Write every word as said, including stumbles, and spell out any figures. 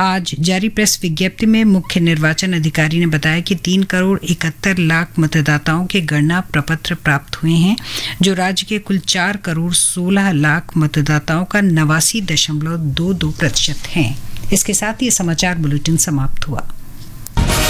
आज जारी प्रेस विज्ञप्ति में मुख्य निर्वाचन अधिकारी ने बताया कि तीन करोड़ इकहत्तर लाख मतदाताओं के गणना प्रपत्र प्राप्त हुए हैं, जो राज्य के कुल चार करोड़ सोलह लाख मतदाताओं का नवासी दशमलव दो दो प्रतिशत हैं। इसके साथ ये समाचार बुलेटिन समाप्त हुआ।